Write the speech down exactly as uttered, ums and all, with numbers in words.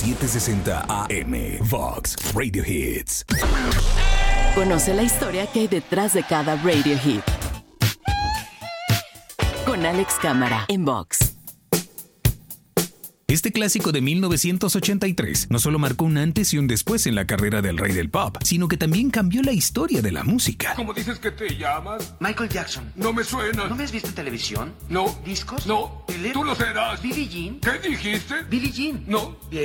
setecientos sesenta A M. Vox Radio Hits. Conoce la historia que hay detrás de cada radio hit. Con Alex Cámara en Vox. Este clásico de mil novecientos ochenta y tres no solo marcó un antes y un después en la carrera del rey del pop, sino que también cambió la historia de la música. ¿Cómo dices que te llamas? Michael Jackson. No me suena. ¿No me has visto en televisión? No. ¿Discos? No. ¿Tele? Tú lo serás. ¿Billie Jean? ¿Qué dijiste? ¿Billie Jean? No. Bien.